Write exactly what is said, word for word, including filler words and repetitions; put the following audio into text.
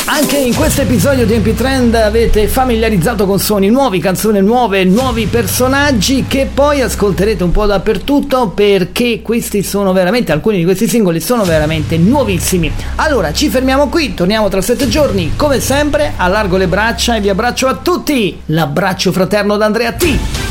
Anche in questo episodio di M P Trend avete familiarizzato con suoni nuovi, canzoni nuove, nuovi personaggi che poi ascolterete un po' dappertutto, perché questi sono veramente, alcuni di questi singoli sono veramente nuovissimi. Allora ci fermiamo qui, torniamo tra sette giorni come sempre, allargo le braccia e vi abbraccio a tutti, l'abbraccio fraterno da Andrea T.